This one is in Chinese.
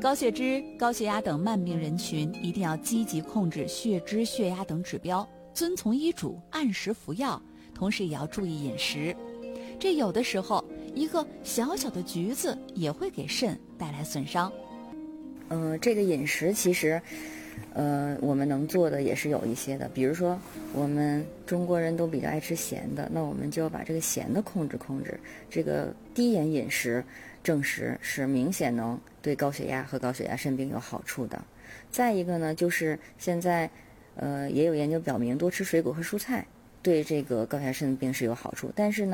高血脂、高血压等慢病人群一定要积极控制血脂、血压等指标，遵从医嘱，按时服药，同时也要注意饮食。这有的时候一个小小的橘子也会给肾带来损伤。 这个饮食其实我们能做的也是有一些的，比如说我们中国人都比较爱吃咸的，那我们就要把这个咸的控制。这个低盐饮食证实是明显能对高血压和高血压肾病有好处的。再一个呢，就是现在也有研究表明多吃水果和蔬菜对这个高血压肾病是有好处，但是呢